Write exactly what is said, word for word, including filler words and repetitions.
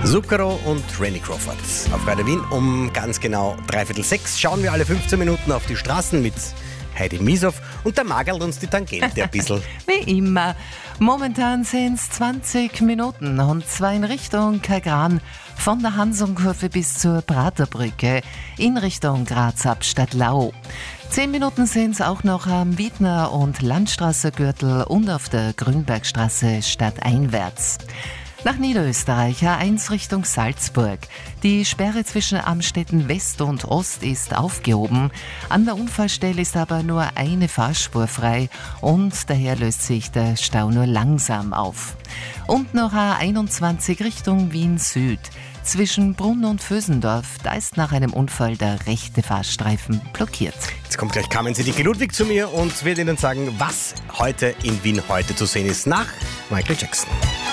Zucchero und Randy Crawford auf Radio Wien um ganz genau dreiviertel sechs. Schauen wir alle fünfzehn Minuten auf die Straßen mit Heidi Mieshoff und der magelt uns die Tangente ein bisschen. Wie immer. Momentan sind es zwanzig Minuten und zwar in Richtung Kagran von der Hansonkurve bis zur Praterbrücke in Richtung Graz-Abstadt-Lau. Zehn Minuten sind es auch noch am Wiedner- und Landstraße-Gürtel und auf der Grünbergstraße stadteinwärts. Nach Niederösterreich, A eins Richtung Salzburg. Die Sperre zwischen Amstetten West und Ost ist aufgehoben. An der Unfallstelle ist aber nur eine Fahrspur frei und daher löst sich der Stau nur langsam auf. Und noch A einundzwanzig Richtung Wien Süd. Zwischen Brunn und Vösendorf, da ist nach einem Unfall der rechte Fahrstreifen blockiert. Jetzt kommt gleich Carmen Sidicki Ludwig zu mir und wird Ihnen sagen, was heute in Wien heute zu sehen ist nach Michael Jackson.